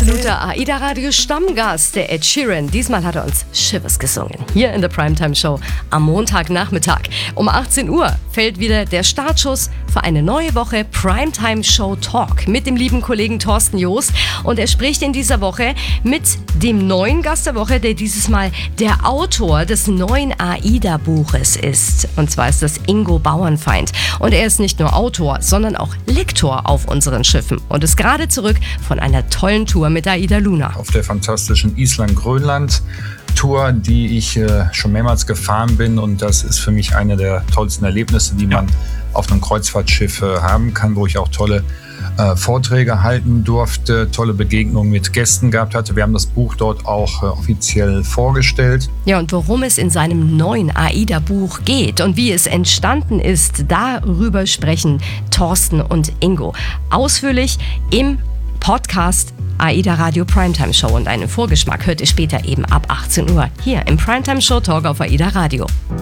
absoluter AIDA-Radio-Stammgast, der Ed Sheeran. Diesmal hat er uns Shivers gesungen. Hier in der Primetime-Show am Montagnachmittag. Um 18 Uhr fällt wieder der Startschuss für eine neue Woche Primetime-Show Talk mit dem lieben Kollegen Thorsten Joost. Und er spricht in dieser Woche mit dem neuen Gast der Woche, der dieses Mal der Autor des neuen AIDA-Buches ist. Und zwar ist das Ingo Bauernfeind. Und er ist nicht nur Autor, sondern auch Lektor auf unseren Schiffen und ist gerade zurück von einer tollen Tour mit AIDA Luna. Auf der fantastischen Island-Grönland-Tour, die ich schon mehrmals gefahren bin, und das ist für mich eine der tollsten Erlebnisse, die man auf einem Kreuzfahrtschiff haben kann, wo ich auch tolle Vorträge halten durfte, tolle Begegnungen mit Gästen gehabt hatte. Wir haben das Buch dort auch offiziell vorgestellt. Ja, und worum es in seinem neuen AIDA-Buch geht und wie es entstanden ist, darüber sprechen Thorsten und Ingo ausführlich im Podcast AIDA Radio Primetime Show. Und einen Vorgeschmack hört ihr später eben ab 18 Uhr hier im Primetime Show Talk auf AIDA Radio.